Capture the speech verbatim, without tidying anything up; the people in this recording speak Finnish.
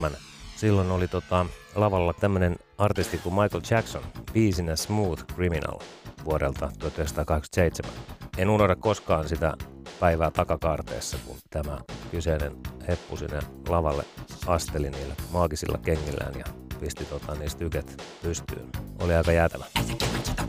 Silloin oli tota, lavalla tämmönen artisti kuin Michael Jackson, biisinä Smooth Criminal vuodelta tuhatyhdeksänsataakahdeksankymmentäseitsemän. En unohda koskaan sitä päivää takakaarteessa, kun tämä kyseinen heppu sinne lavalle asteli niillä maagisilla kengillään ja pisti tota, niistä tyket pystyyn. Oli aika jäätävä.